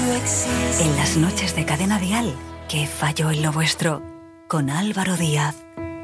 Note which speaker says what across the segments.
Speaker 1: En las noches de Cadena Dial, ¿qué falló en lo vuestro? Con Álvaro Díaz.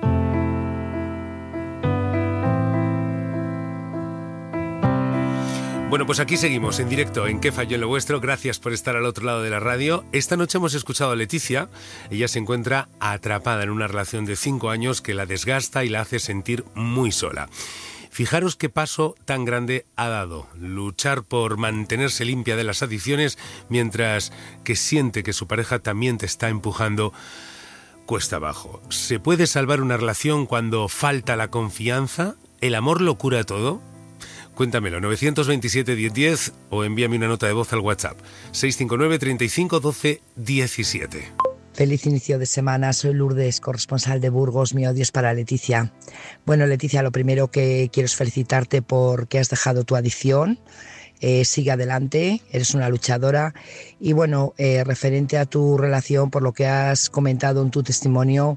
Speaker 2: Bueno, pues aquí seguimos en directo en ¿Qué falló en lo vuestro? Gracias por estar al otro lado de la radio. Esta noche hemos escuchado a Leticia. Ella se encuentra atrapada en una relación de 5 años que la desgasta y la hace sentir muy sola. Fijaros qué paso tan grande ha dado. Luchar por mantenerse limpia de las adicciones mientras que siente que su pareja también te está empujando cuesta abajo. ¿Se puede salvar una relación cuando falta la confianza? ¿El amor lo cura todo? Cuéntamelo, 927 1010 o envíame una nota de voz al WhatsApp 659 35 12 17.
Speaker 3: Feliz inicio de semana, soy Lourdes, corresponsal de Burgos, mi odio es para Leticia. Bueno, Leticia, lo primero que quiero es felicitarte porque has dejado tu adicción, sigue adelante, eres una luchadora y bueno, referente a tu relación, por lo que has comentado en tu testimonio,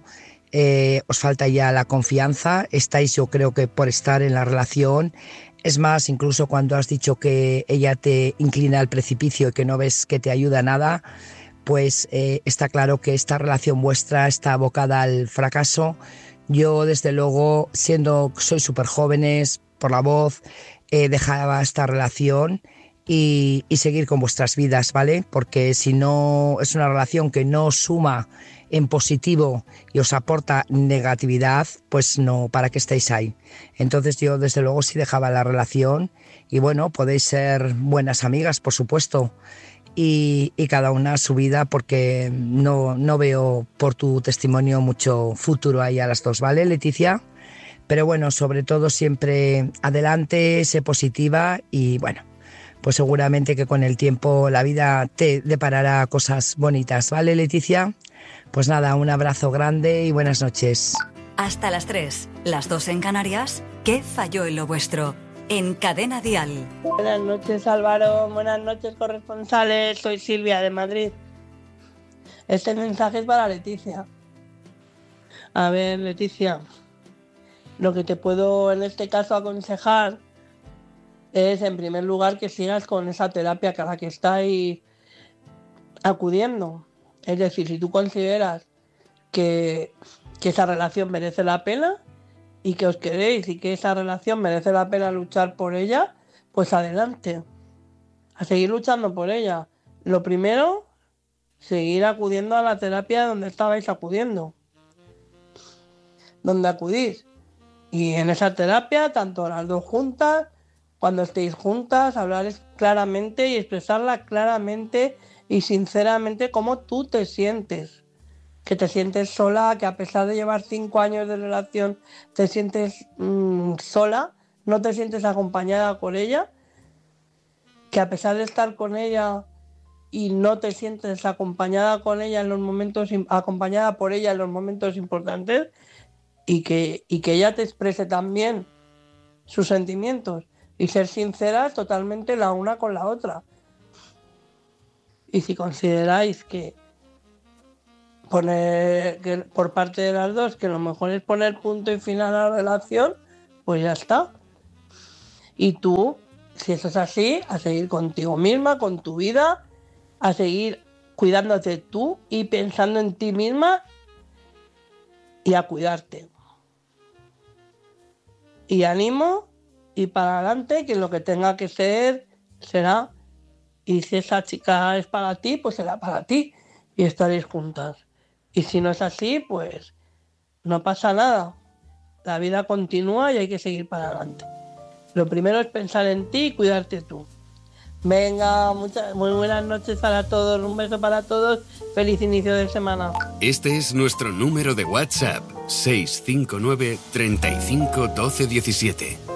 Speaker 3: os falta ya la confianza, estáis yo creo que por estar en la relación. Es más, incluso cuando has dicho que ella te inclina al precipicio y que no ves que te ayuda a nada, pues está claro que esta relación vuestra está abocada al fracaso. Yo, desde luego, soy súper jóvenes, por la voz, dejaba esta relación y seguir con vuestras vidas, ¿vale? Porque si no es una relación que no suma en positivo y os aporta negatividad, pues no, ¿para qué estáis ahí? Entonces yo desde luego sí dejaba la relación y bueno, podéis ser buenas amigas, por supuesto, y cada una a su vida porque no veo por tu testimonio mucho futuro ahí a las dos, ¿vale, Leticia? Pero bueno, sobre todo siempre adelante, sé positiva y bueno, pues seguramente que con el tiempo la vida te deparará cosas bonitas, ¿vale, Leticia? Pues nada, un abrazo grande y buenas noches.
Speaker 1: Hasta las 3, las 2 en Canarias, ¿qué falló en lo vuestro? En Cadena Dial.
Speaker 4: Buenas noches, Álvaro. Buenas noches, corresponsales. Soy Silvia de Madrid. Este mensaje es para Leticia. A ver, Leticia, lo que te puedo en este caso aconsejar es, en primer lugar, que sigas con esa terapia a la que estáis acudiendo. Es decir, si tú consideras que esa relación merece la pena y que os queréis y que esa relación merece la pena luchar por ella, pues adelante, a seguir luchando por ella. Lo primero, seguir acudiendo a la terapia donde estabais acudiendo, donde acudís. Y en esa terapia, tanto las dos juntas, cuando estéis juntas, hablar claramente y expresarla claramente y sinceramente cómo tú te sientes. Que te sientes sola, que a pesar de llevar 5 años de relación te sientes sola, no te sientes acompañada por ella, que a pesar de estar con ella y no te sientes acompañada con ella en los momentos, acompañada por ella en los momentos importantes, y que ella te exprese también sus sentimientos y ser sinceras totalmente la una con la otra. Y si consideráis que por parte de las dos que lo mejor es poner punto y final a la relación, pues ya está. Y tú, si eso es así, a seguir contigo misma, con tu vida, a seguir cuidándote tú y pensando en ti misma y a cuidarte. Y ánimo y para adelante, que lo que tenga que ser será. Y si esa chica es para ti, pues será para ti y estaréis juntas. Y si no es así, pues no pasa nada. La vida continúa y hay que seguir para adelante. Lo primero es pensar en ti y cuidarte tú. Venga, muy buenas noches para todos, un beso para todos, feliz inicio de semana.
Speaker 5: Este es nuestro número de WhatsApp, 659 35 12 17.